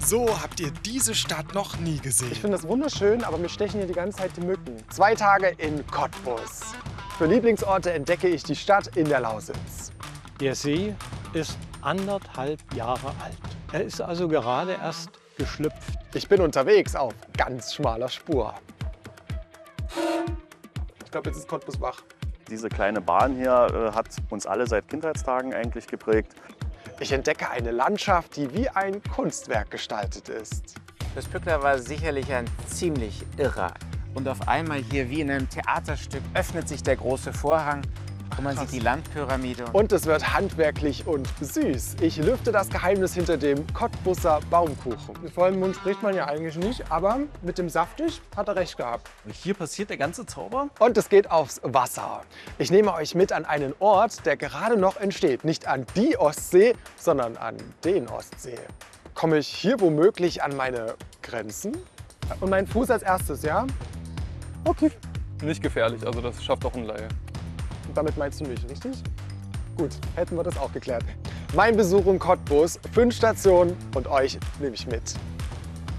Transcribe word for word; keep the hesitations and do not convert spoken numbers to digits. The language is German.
So habt ihr diese Stadt noch nie gesehen. Ich finde das wunderschön, aber mir stechen hier die ganze Zeit die Mücken. Zwei Tage in Cottbus. Für Lieblingsorte entdecke ich die Stadt in der Lausitz. Der See ist anderthalb Jahre alt. Er ist also gerade erst geschlüpft. Ich bin unterwegs auf ganz schmaler Spur. Ich glaube, jetzt ist Cottbus wach. Diese kleine Bahn hier äh, hat uns alle seit Kindheitstagen eigentlich geprägt. Ich entdecke eine Landschaft, die wie ein Kunstwerk gestaltet ist. Das Pückler war sicherlich ein ziemlich irrer. Und auf einmal hier wie in einem Theaterstück öffnet sich der große Vorhang und man sieht die Landpyramide. Und es wird handwerklich und süß. Ich lüfte das Geheimnis hinter dem Cottbuser Baumkuchen. Mit vollem Mund spricht man ja eigentlich nicht, aber mit dem saftig hat er recht gehabt. Und hier passiert der ganze Zauber? Und es geht aufs Wasser. Ich nehme euch mit an einen Ort, der gerade noch entsteht. Nicht an die Ostsee, sondern an den Ostsee. Komme ich hier womöglich an meine Grenzen? Und mein Fuß als erstes, ja? Okay. Nicht gefährlich, also das schafft auch ein Laie. Und damit meinst du mich, richtig? Gut, hätten wir das auch geklärt. Mein Besuch in Cottbus, fünf Stationen und euch nehme ich mit.